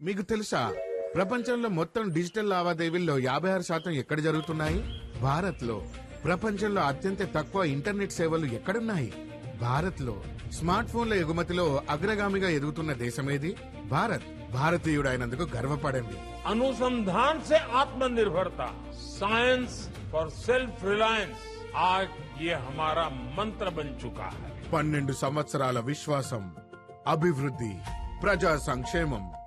మీకు తెలుసా ప్రపంచంలో మొత్తం డిజిటల్ లావాదేవీల్లో 56% ఎక్కడ జరుగుతున్నాయి? భారత్ లో. ప్రపంచంలో అత్యంత తక్కువ ఇంటర్నెట్ సేవలు ఎక్కడున్నాయి? భారత్ లో. స్మార్ట్ ఫోన్ల ఎగుమతిలో అగ్రగామిగా ఎదుగుతున్న దేశమేది? భారత్. భారతీయుడైనందుకు గర్వపడండి. अनुसंधान से आत्मनिर्भरता, साइंस फॉर सेल्फ रिलायंस, आज ये हमारा मंत्र बन चुका है. 12 సంవత్సరాల విశ్వాసం, అభివృద్ధి, ప్రజా సంక్షేమం.